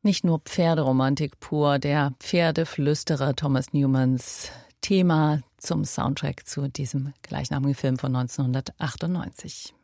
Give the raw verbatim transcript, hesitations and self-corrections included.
Nicht nur Pferderomantik pur, der Pferdeflüsterer Thomas Newmans Thema zum Soundtrack zu diesem gleichnamigen Film von neunzehnhundertachtundneunzig.